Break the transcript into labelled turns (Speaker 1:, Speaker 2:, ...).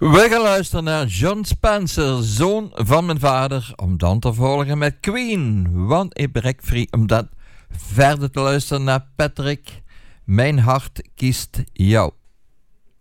Speaker 1: We gaan luisteren naar John Spencer, zoon van mijn vader, om dan te volgen met Queen. Want ik ben vrij om dat verder te luisteren naar Patrick. Mijn hart kiest jou.